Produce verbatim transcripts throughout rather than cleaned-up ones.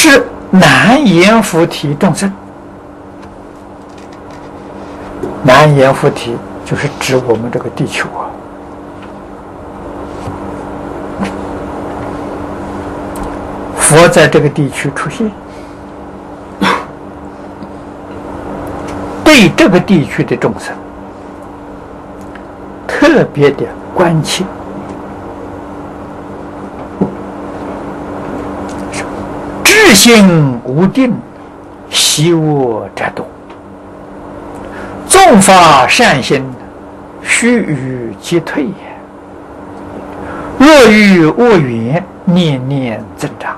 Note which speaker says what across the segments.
Speaker 1: 是难言附体众生。难言附体就是指我们这个地球啊。佛在这个地区出现，对这个地区的众生特别的关切，智心无定，习恶者多。纵发善心，须臾即退也；若遇恶缘，念念增长。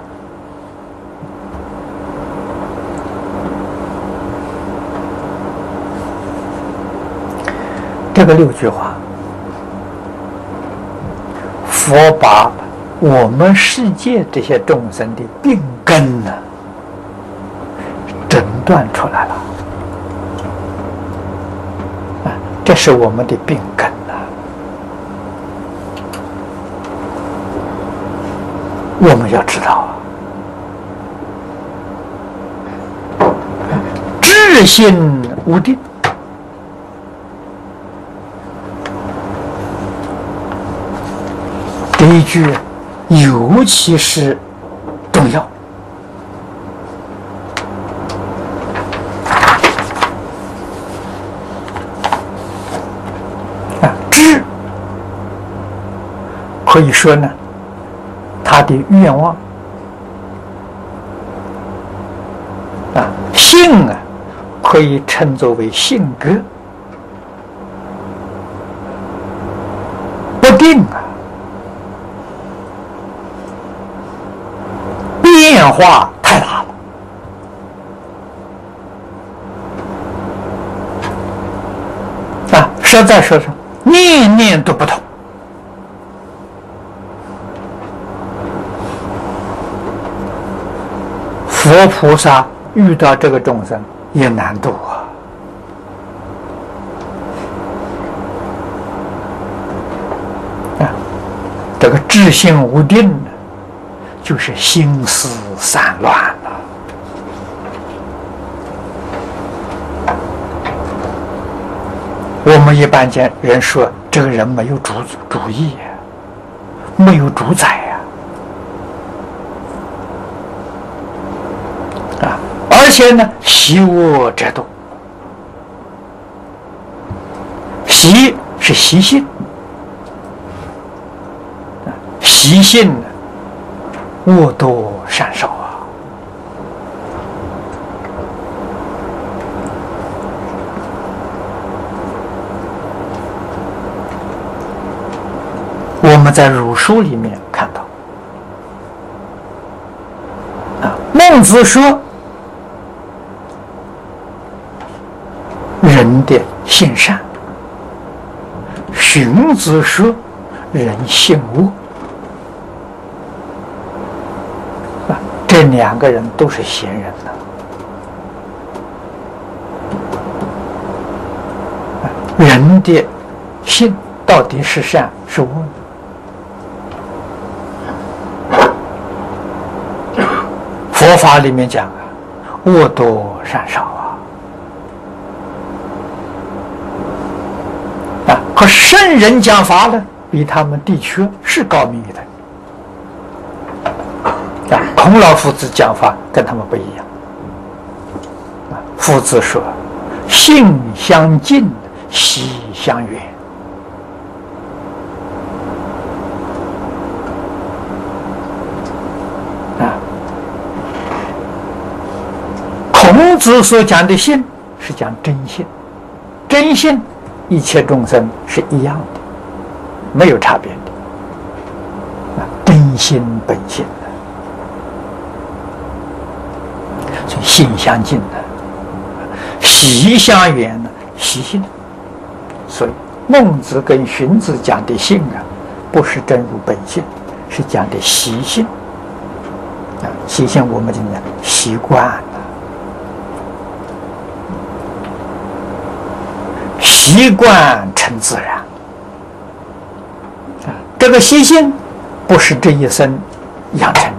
Speaker 1: 这个六句话，佛把我们世界这些众生的病根呢，诊断出来了。啊，这是我们的病根呐。我们要知道啊，智心无定。这一句尤其是重要啊！智可以说呢，他的愿望啊，性啊，可以称作为性格，不定啊。变化太大了啊！实在说是念念都不同。佛菩萨遇到这个众生也难度啊！啊，这个智性无定呢，就是心思散乱了。我们一般见人说，这个人没有主主意呀，没有主宰呀，啊，而且呢，习恶者多。习是习性，啊，习性呢，恶多善少啊！我们在儒书里面看到，啊，孟子说，人的性善；荀子说，人性恶。这两个人都是贤人呢。人的性到底是善是恶呢？佛法里面讲啊，恶多善少啊。啊，可圣人讲法呢，比他们的确是高明一点。啊，孔老夫子讲法跟他们不一样。啊，夫子说：“性相近，习相远。”啊，孔子所讲的性是讲真性，真性一切众生是一样的，没有差别的。啊，真心本性。性相近的，习相远的，习性。所以孟子跟荀子讲的性啊，不是真如本性，是讲的习性。啊，习性我们怎么讲？习惯了，习惯成自然。啊，这个习性不是这一生养成。